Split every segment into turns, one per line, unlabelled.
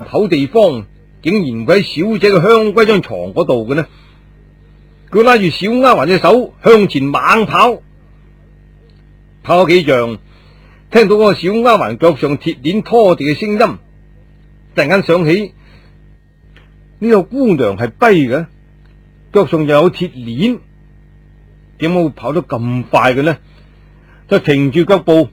口地方，竟然會喺小姐嘅香龜張床嗰度嘅呢？佢拉住小丫鬟隻手向前猛跑，跑咗幾丈，聽到嗰個小丫鬟腳上鐵鏈拖地嘅聲音，突然間想起呢個姑娘係跛嘅，腳上又有鐵鏈，點解會跑得咁快嘅呢？就停住腳步。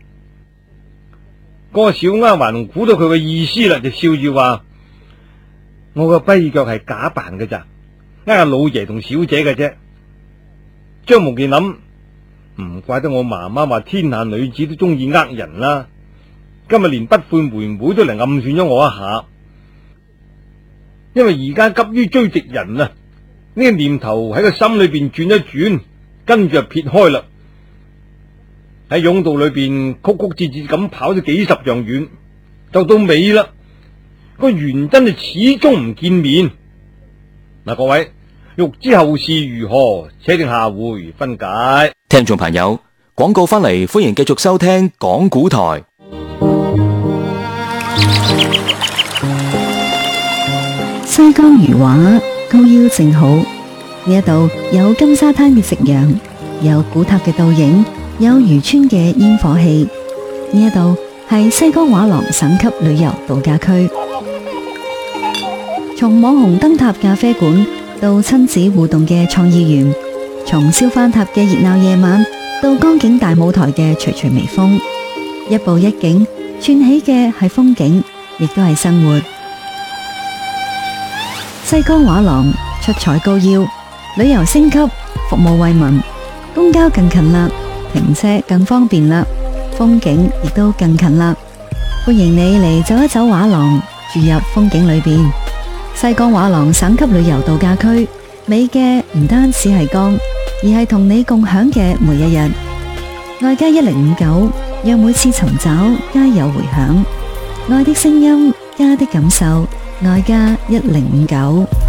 嗰個小丫鬟估到佢嘅意思啦，就笑住話：我個跛腳係假扮嘅咋，呃老爺同小姐嘅啫。張無忌諗，唔怪得我媽媽話天下女子都中意呃人啦。今日連不悔妹妹都嚟暗算咗我一下，因為而家急於追敵人啊，呢個念頭喺個心裏邊轉一轉，跟住就撇開啦。喺甬道裏邊曲曲折折咁跑咗幾十丈遠，就到尾啦。個元真就始終唔見面。嗱，各位欲知後事如何，且聽下回分解。
聽眾朋友，廣告翻嚟，歡迎繼續收聽講古台。
西江魚畫高腰正好，呢一度有金沙灘嘅夕陽，有古塔嘅倒影，有漁村嘅煙火氣。呢一度係西江畫廊省級旅遊度假區，從網紅燈塔咖啡館到親子互動嘅創意園，從燒番塔嘅熱鬧夜晚到江景大舞台嘅徐徐微風，一步一景串起嘅係風景，亦都係生活。西江畫廊出彩高腰，旅遊升級，服務惠民，公交更近啦，停車更方便啦，風景亦都更近啦。歡迎你嚟走一走畫廊，住入風景裏邊。西江畫廊省級旅遊度假區，美嘅唔單止係江，而係同你共享嘅每一日。愛家1059，讓每次尋找皆有回響。愛的聲音，家的感受，愛家1059。